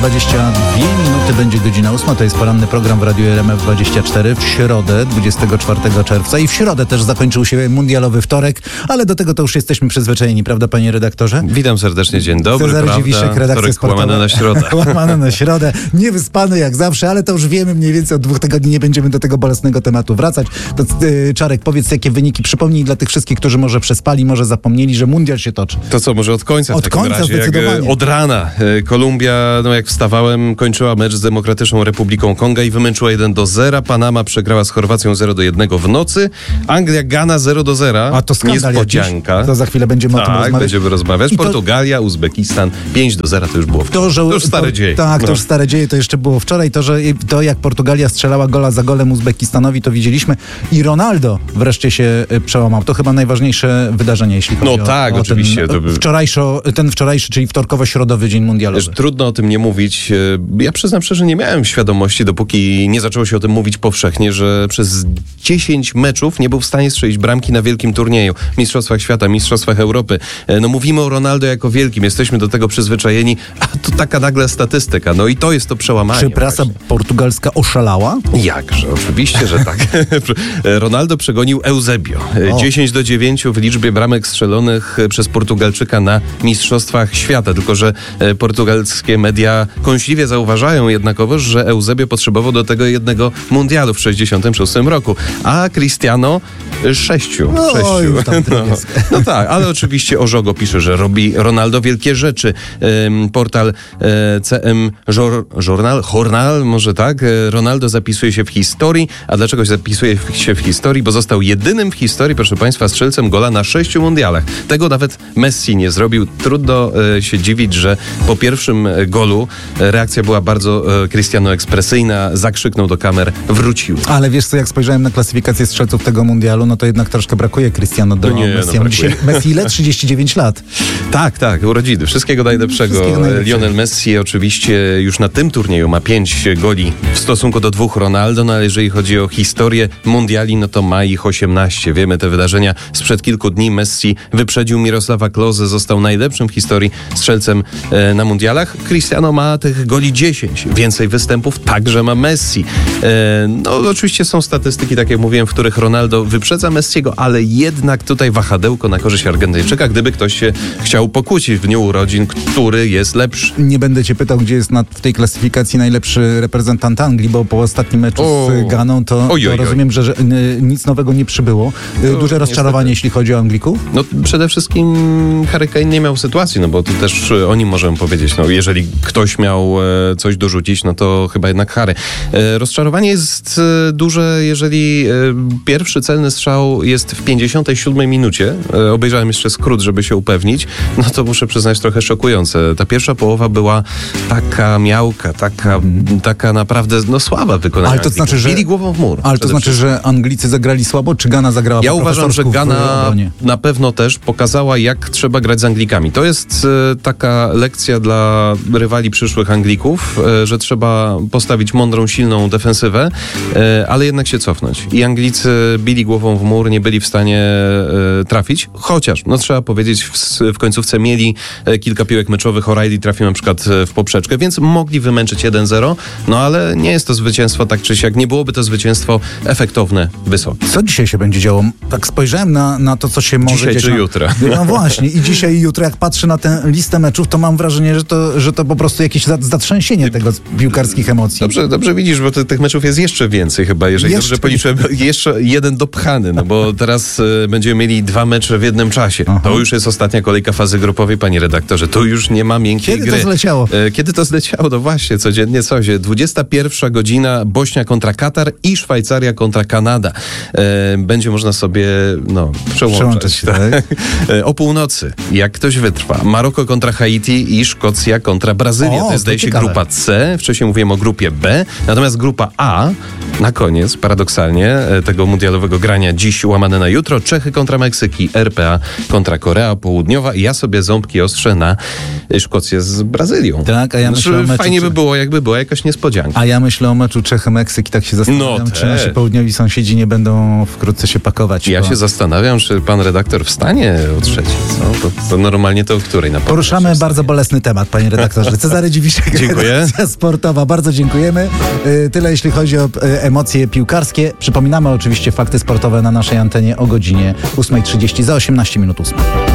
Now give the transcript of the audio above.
22 minuty będzie godzina 8, to jest poranny program w Radiu RMF24 w środę 24 czerwca i w środę też zakończył się mundialowy wtorek, ale do tego to już jesteśmy przyzwyczajeni, prawda panie redaktorze? Witam serdecznie, dzień dobry, Cezary prawda? Dziwiszek, redakcja Wtorek sportowa. łamane na środę. Łamane na środę, niewyspany jak zawsze, ale to już wiemy mniej więcej od 2 tygodni, nie będziemy do tego bolesnego tematu wracać. To, Czarek, powiedz jakie wyniki, przypomnij dla tych wszystkich, którzy może przespali, może zapomnieli, że mundial się toczy. To co, może od końca Od w takim końca razie, zdecydowanie. od rana. Kolumbia, jak wstawałem, kończyła mecz z Demokratyczną Republiką Konga i wymęczyła 1-0. Panama przegrała z Chorwacją 0-1 w nocy. Anglia, Gana 0-0. A to skandal niespodzianka. jakiś. To za chwilę będziemy o tym Tak, rozmawiać. będziemy rozmawiać. I to- Portugalia, Uzbekistan 5-0 to już było wczoraj. To już stare dzieje. Tak, to już stare dzieje, to jeszcze było wczoraj. To jak Portugalia strzelała gola za golem Uzbekistanowi, to widzieliśmy. I Ronaldo wreszcie się przełamał. To chyba najważniejsze wydarzenie, jeśli chodzi No o, tak, o oczywiście. ten wczorajszy, czyli wtorkowo-środowy dzień mundialowy. Wiesz, trudno o tym nie mówić. Ja przyznam szczerze, nie miałem świadomości, dopóki nie zaczęło się o tym mówić powszechnie, że przez 10 meczów nie był w stanie strzelić bramki na wielkim turnieju. Mistrzostwach Świata, Mistrzostwach Europy. No mówimy o Ronaldo jako wielkim, jesteśmy do tego przyzwyczajeni, a to taka nagle statystyka. No i to jest to przełamanie. Czy prasa właśnie. portugalska oszalała? Jakże, oczywiście, że tak. Ronaldo przegonił Eusebio. 10-9 w liczbie bramek strzelonych przez Portugalczyka na Mistrzostwach Świata. Tylko że portugalskie media kąśliwie zauważają jednakowoż, że Eusebio potrzebował do tego jednego mundialu w 1966 roku, a Cristiano 6. już tam drobiazg. No tak, ale oczywiście Ożogo pisze, że robi Ronaldo wielkie rzeczy. Portal CM Jornal, może tak? Ronaldo zapisuje się w historii. A dlaczego zapisuje się w historii? Bo został jedynym w historii, proszę państwa, strzelcem gola na 6 mundialach. Tego nawet Messi nie zrobił. Trudno się dziwić, że po pierwszym golu reakcja była bardzo Cristiano ekspresyjna. Zakrzyknął do kamer, wrócił. Ale wiesz co, jak spojrzałem na klasyfikację strzelców tego mundialu, no to jednak troszkę brakuje Cristiano do Messi. brakuje. Dzisiaj Messi ile? 39 lat. Tak, urodziny. Wszystkiego najlepszego. Wszystkiego najlepszego. Lionel Messi oczywiście już na tym turnieju ma 5 goli w stosunku do 2 Ronaldo, no ale jeżeli chodzi o historię mundiali, no to ma ich 18. Wiemy te wydarzenia sprzed kilku dni. Messi wyprzedził Mirosława Klose, został najlepszym w historii strzelcem na mundialach. Cristiano ma tych goli 10. Więcej występów także ma Messi. No oczywiście są statystyki, tak jak mówiłem, w których Ronaldo wyprzedza Messiego, ale jednak tutaj wahadełko na korzyść Argentyńczyka, gdyby ktoś się chciał pokłócić w dniu urodzin, który jest lepszy. Nie będę cię pytał, gdzie jest w tej klasyfikacji najlepszy reprezentant Anglii, bo po ostatnim meczu z Ganą to rozumiem, że nic nowego nie przybyło. Duże rozczarowanie, jeśli chodzi o Anglików? No przede wszystkim Harry Kane nie miał sytuacji, no bo to też o nim możemy powiedzieć. No jeżeli ktoś miał coś dorzucić, no to chyba jednak Harry. Rozczarowanie jest duże, jeżeli pierwszy celny strzał jest w 57 minucie. Obejrzałem jeszcze skrót, żeby się upewnić. No to muszę przyznać trochę szokujące. Ta pierwsza połowa była taka miałka, taka naprawdę słaba wykonania. Ale to znaczy, że bili głową w mur. Ale to znaczy, że Anglicy zagrali słabo, czy Gana zagrała Ja po uważam, że profesorsku w Gana obronie? na pewno też pokazała, jak trzeba grać z Anglikami. To jest taka lekcja dla rywali przyszłych Anglików, że trzeba postawić mądrą, silną defensywę, ale jednak się cofnąć. I Anglicy bili głową w mur, nie byli w stanie trafić, chociaż, no trzeba powiedzieć, w końcówce mieli kilka piłek meczowych. O'Reilly trafił na przykład w poprzeczkę, więc mogli wymęczyć 1-0, no ale nie jest to zwycięstwo tak czy siak. Nie byłoby to zwycięstwo efektowne, wysokie. Co dzisiaj się będzie działo? Tak spojrzałem na to, co się może Dzisiaj dziać. czy jutro? No właśnie, i dzisiaj i jutro, jak patrzę na tę listę meczów, to mam wrażenie, że to po prostu jakieś zatrzęsienie tego piłkarskich emocji. Dobrze widzisz, bo tych meczów jest jeszcze więcej chyba, jeżeli dobrze policzyłem. Jeszcze jeden dopchany, no bo teraz będziemy mieli 2 mecze w jednym czasie. Aha. To już jest ostatnia kolejka fazy grupowej, panie redaktorze. Tu już nie ma miękkiej Kiedy gry. to zleciało? Kiedy to zleciało? No właśnie, codziennie coś. 21 godzina, Bośnia kontra Katar i Szwajcaria kontra Kanada. Będzie można sobie przełączać. Tak. O północy, jak ktoś wytrwa. Maroko kontra Haiti i Szkocja kontra Brazylia. To jest, zdaje się, ciekawe. grupa C. Wcześniej mówiłem o grupie B. Natomiast grupa A na koniec, paradoksalnie, tego mundialowego grania dziś łamane na jutro, Czechy kontra Meksyki, RPA kontra Korea Południowa i ja sobie ząbki ostrzę na Szkocję z Brazylią. Tak, a ja myślę o meczu... Fajnie by było, jakby była jakaś niespodzianka. A ja myślę o meczu Czechy-Meksyk i tak się zastanawiam, czy nasi południowi sąsiedzi nie będą wkrótce się pakować. Ja się zastanawiam, czy pan redaktor wstanie o 3:00, co? To normalnie to o której? Poruszamy bardzo bolesny temat, panie redaktorze. Cezary Dziwiszek, dziękuję. redakcja sportowa. Bardzo dziękujemy. Tyle jeśli chodzi o emocje piłkarskie. Przypominamy oczywiście fakty sportowe na naszej antenie o godzinie 8:30, za 18 minut 8.